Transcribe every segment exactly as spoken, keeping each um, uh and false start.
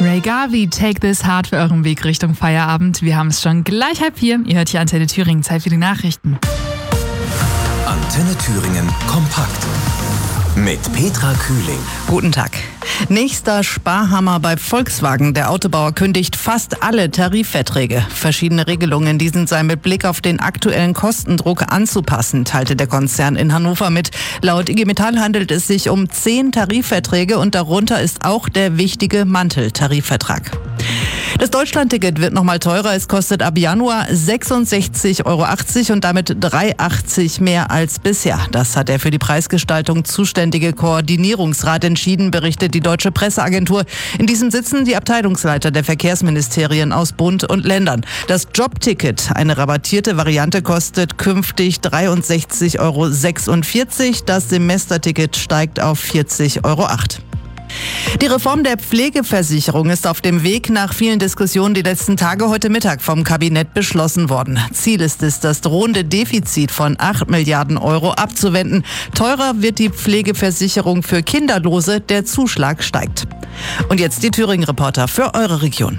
Ray Garvey, Take This Heart für euren Weg Richtung Feierabend. Wir haben es schon gleich halb vier. Ihr hört hier Antenne Thüringen. Zeit für die Nachrichten. Antenne Thüringen kompakt mit Petra Kühling. Guten Tag. Nächster Sparhammer bei Volkswagen. Der Autobauer kündigt fast alle Tarifverträge. Verschiedene Regelungen, diesen sei mit Blick auf den aktuellen Kostendruck anzupassen, teilte der Konzern in Hannover mit. Laut I G Metall handelt es sich um zehn Tarifverträge und darunter ist auch der wichtige Manteltarifvertrag. Das Deutschlandticket wird nochmal teurer. Es kostet ab Januar sechsundsechzig Euro achtzig und damit drei Euro achtzig mehr als bisher. Das hat der für die Preisgestaltung zuständige Koordinierungsrat entschieden, berichtet die Deutsche Presseagentur. In diesem sitzen die Abteilungsleiter der Verkehrsministerien aus Bund und Ländern. Das Jobticket, eine rabattierte Variante, kostet künftig dreiundsechzig Euro sechsundvierzig. Das Semesterticket steigt auf vierzig Euro acht. Die Reform der Pflegeversicherung ist auf dem Weg. Nach vielen Diskussionen die letzten Tage heute Mittag vom Kabinett beschlossen worden. Ziel ist es, das drohende Defizit von acht Milliarden Euro abzuwenden. Teurer wird die Pflegeversicherung für Kinderlose, der Zuschlag steigt. Und jetzt die Thüringen-Reporter für eure Region.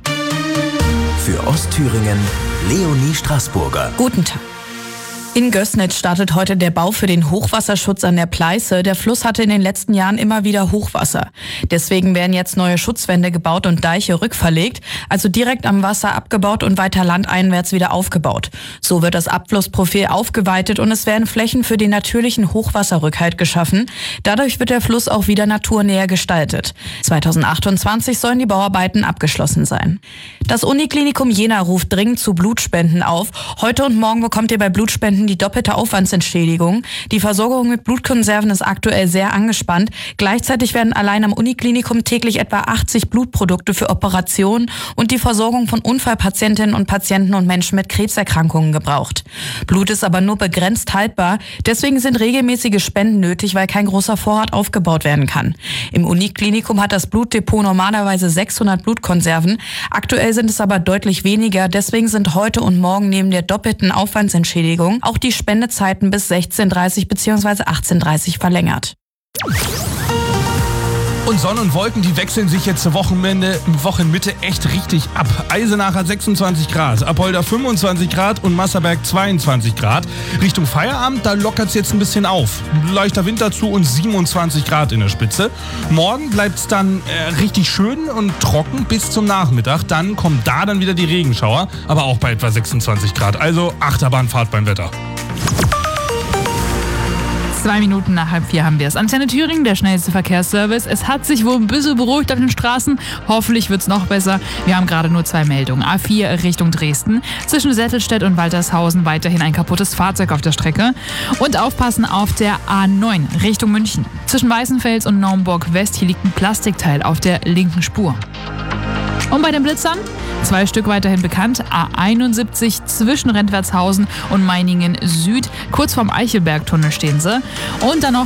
Für Ostthüringen Leonie Straßburger. Guten Tag. In Gößnitz startet heute der Bau für den Hochwasserschutz an der Pleiße. Der Fluss hatte in den letzten Jahren immer wieder Hochwasser. Deswegen werden jetzt neue Schutzwände gebaut und Deiche rückverlegt, also direkt am Wasser abgebaut und weiter landeinwärts wieder aufgebaut. So wird das Abflussprofil aufgeweitet und es werden Flächen für den natürlichen Hochwasserrückhalt geschaffen. Dadurch wird der Fluss auch wieder naturnäher gestaltet. zweitausendachtundzwanzig sollen die Bauarbeiten abgeschlossen sein. Das Uniklinikum Jena ruft dringend zu Blutspenden auf. Heute und morgen bekommt ihr bei Blutspenden die doppelte Aufwandsentschädigung. Die Versorgung mit Blutkonserven ist aktuell sehr angespannt. Gleichzeitig werden allein am Uniklinikum täglich etwa achtzig Blutprodukte für Operationen und die Versorgung von Unfallpatientinnen und Patienten und Menschen mit Krebserkrankungen gebraucht. Blut ist aber nur begrenzt haltbar. Deswegen sind regelmäßige Spenden nötig, weil kein großer Vorrat aufgebaut werden kann. Im Uniklinikum hat das Blutdepot normalerweise sechshundert Blutkonserven. Aktuell sind es aber deutlich weniger. Deswegen sind heute und morgen neben der doppelten Aufwandsentschädigung auch die Spendezeiten bis sechzehn Uhr dreißig bzw. achtzehn Uhr dreißig verlängert. Und Sonne und Wolken, die wechseln sich jetzt zur Wochenende, Wochenmitte echt richtig ab. Eisenach hat sechsundzwanzig Grad, Apolda fünfundzwanzig Grad und Masserberg zweiundzwanzig Grad. Richtung Feierabend, da lockert es jetzt ein bisschen auf. Leichter Wind dazu und siebenundzwanzig Grad in der Spitze. Morgen bleibt es dann äh, richtig schön und trocken bis zum Nachmittag. Dann kommen da dann wieder die Regenschauer, aber auch bei etwa sechsundzwanzig Grad. Also Achterbahnfahrt beim Wetter. Zwei Minuten nach halb vier haben wir es. Antenne Thüringen, der schnellste Verkehrsservice. Es hat sich wohl ein bisschen beruhigt auf den Straßen. Hoffentlich wird es noch besser. Wir haben gerade nur zwei Meldungen. A vier Richtung Dresden. Zwischen Sättelstedt und Waltershausen weiterhin ein kaputtes Fahrzeug auf der Strecke. Und aufpassen auf der A neun Richtung München. Zwischen Weißenfels und Naumburg West. Hier liegt ein Plastikteil auf der linken Spur. Und bei den Blitzern? Zwei Stück weiterhin bekannt. A einundsiebzig zwischen Rentwertshausen und Meiningen Süd. Kurz vorm Eichelbergtunnel stehen sie. Und dann noch